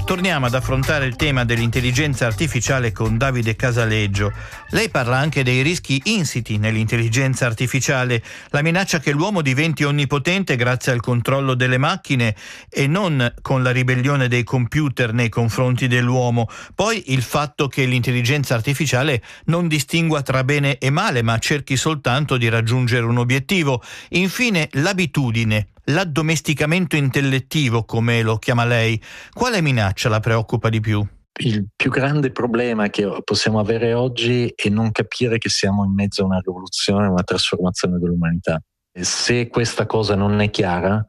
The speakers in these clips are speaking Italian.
Torniamo ad affrontare il tema dell'intelligenza artificiale con Davide Casaleggio. Lei parla anche dei rischi insiti nell'intelligenza artificiale, la minaccia che l'uomo diventi onnipotente grazie al controllo delle macchine e non con la ribellione dei computer nei confronti dell'uomo. Poi il fatto che l'intelligenza artificiale non distingua tra bene e male, ma cerchi soltanto di raggiungere un obiettivo. Infine, l'abitudine. L'addomesticamento intellettivo, come lo chiama lei, quale minaccia la preoccupa di più? Il più grande problema che possiamo avere oggi è non capire che siamo in mezzo a una rivoluzione, una trasformazione dell'umanità. E se questa cosa non è chiara,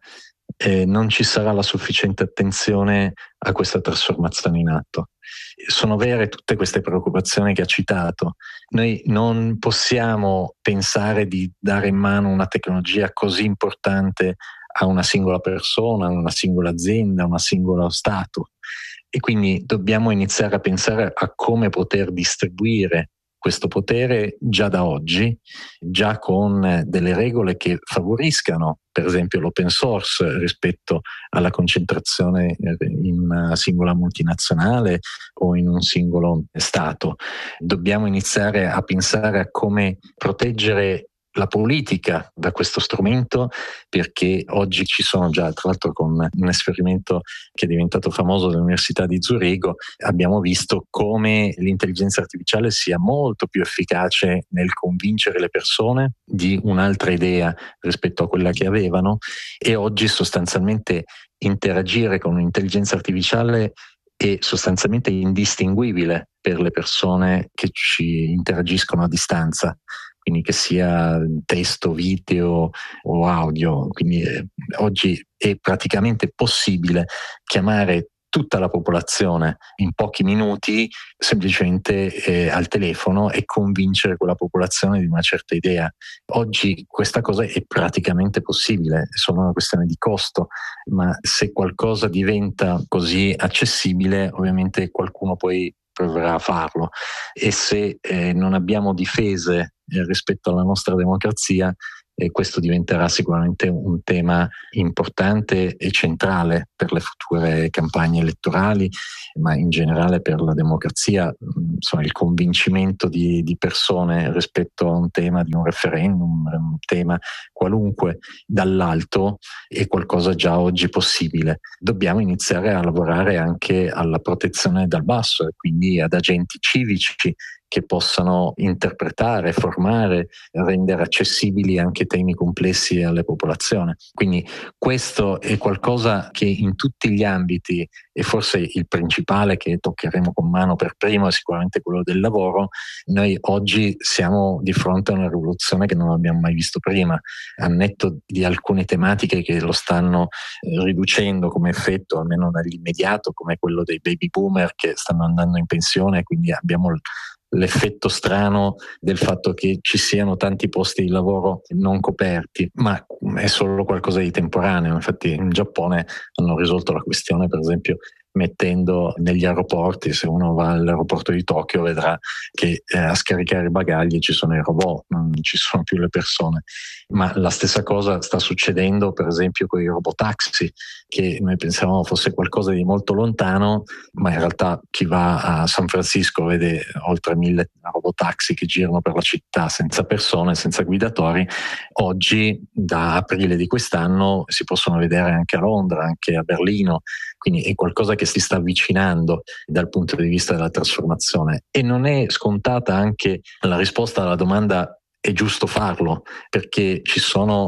non ci sarà la sufficiente attenzione a questa trasformazione in atto. Sono vere tutte queste preoccupazioni che ha citato. Noi non possiamo pensare di dare in mano una tecnologia così importante a una singola persona, a una singola azienda, a un singolo Stato. E quindi dobbiamo iniziare a pensare a come poter distribuire questo potere già da oggi, già con delle regole che favoriscano, per esempio, l'open source rispetto alla concentrazione in una singola multinazionale o in un singolo Stato. Dobbiamo iniziare a pensare a come proteggere la politica da questo strumento, perché oggi ci sono già, tra l'altro con un esperimento che è diventato famoso dell'Università di Zurigo, abbiamo visto come l'intelligenza artificiale sia molto più efficace nel convincere le persone di un'altra idea rispetto a quella che avevano, e oggi sostanzialmente interagire con un'intelligenza artificiale è sostanzialmente indistinguibile per le persone che ci interagiscono a distanza, quindi che sia testo, video o audio. Quindi oggi è praticamente possibile chiamare tutta la popolazione in pochi minuti semplicemente al telefono e convincere quella popolazione di una certa idea. Oggi questa cosa è praticamente possibile, è solo una questione di costo, ma se qualcosa diventa così accessibile, ovviamente qualcuno poi proverà a farlo, e se non abbiamo difese rispetto alla nostra democrazia, questo diventerà sicuramente un tema importante e centrale per le future campagne elettorali, ma in generale per la democrazia. Insomma, il convincimento di persone rispetto a un tema di un referendum, un tema qualunque dall'alto, è qualcosa già oggi possibile. Dobbiamo iniziare a lavorare anche alla protezione dal basso, e quindi ad agenti civici che possano interpretare, formare, rendere accessibili anche temi complessi alle popolazioni. Quindi questo è qualcosa che in tutti gli ambiti, e forse il principale che toccheremo con mano per primo è sicuramente quello del lavoro. Noi oggi siamo di fronte a una rivoluzione che non abbiamo mai visto prima, a netto di alcune tematiche che lo stanno riducendo come effetto, almeno nell'immediato, come quello dei baby boomer che stanno andando in pensione, quindi abbiamo l'effetto strano del fatto che ci siano tanti posti di lavoro non coperti, ma è solo qualcosa di temporaneo. Infatti in Giappone hanno risolto la questione, per esempio, mettendo negli aeroporti, se uno va all'aeroporto di Tokyo vedrà che a scaricare i bagagli ci sono i robot, non ci sono più le persone. Ma la stessa cosa sta succedendo per esempio con i robotaxi, che noi pensavamo fosse qualcosa di molto lontano, ma in realtà chi va a San Francisco vede oltre 1000 robotaxi che girano per la città senza persone, senza guidatori. Oggi, da aprile di quest'anno, si possono vedere anche a Londra, anche a Berlino. Quindi è qualcosa che si sta avvicinando dal punto di vista della trasformazione, e non è scontata anche la risposta alla domanda: è giusto farlo? Perché ci sono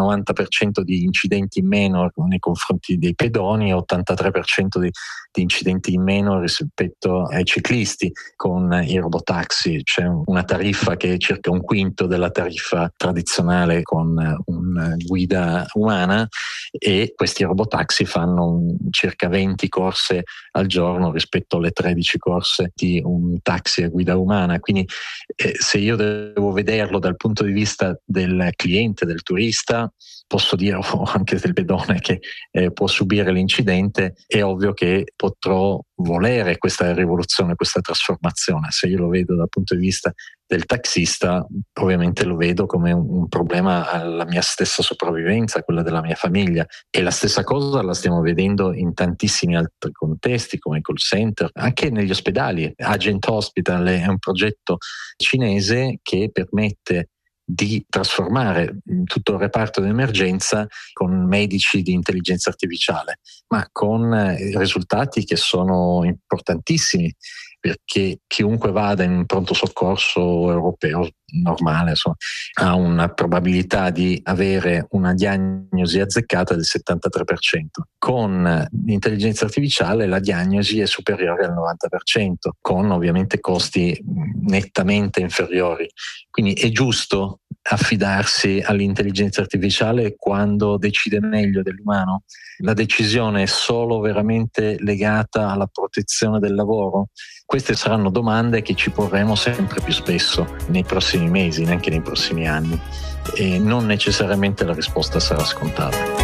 90% di incidenti in meno nei confronti dei pedoni e 83% di incidenti in meno rispetto ai ciclisti con i robotaxi. C'è una tariffa che è circa un quinto della tariffa tradizionale con una guida umana, e questi robotaxi fanno circa 20 corse al giorno rispetto alle 13 corse di un taxi a guida umana. Quindi se io devo vederlo dal punto di vista del cliente, del turista, posso dire, o anche del pedone che può subire l'incidente, è ovvio che potrò volere questa rivoluzione, questa trasformazione. Se io lo vedo dal punto di vista del taxista, ovviamente lo vedo come un problema alla mia stessa sopravvivenza, quella della mia famiglia, e la stessa cosa la stiamo vedendo in tantissimi altri contesti come i call center, anche negli ospedali. Agent Hospital è un progetto cinese che permette di trasformare tutto il reparto d'emergenza con medici di intelligenza artificiale, ma con risultati che sono importantissimi, perché chiunque vada in un pronto soccorso europeo normale, insomma, ha una probabilità di avere una diagnosi azzeccata del 73%. Con l'intelligenza artificiale la diagnosi è superiore al 90%, con ovviamente costi nettamente inferiori. Quindi è giusto affidarsi all'intelligenza artificiale quando decide meglio dell'umano? La decisione è solo veramente legata alla protezione del lavoro? Queste saranno domande che ci porremo sempre più spesso nei prossimi mesi, neanche nei prossimi anni, e non necessariamente la risposta sarà scontata.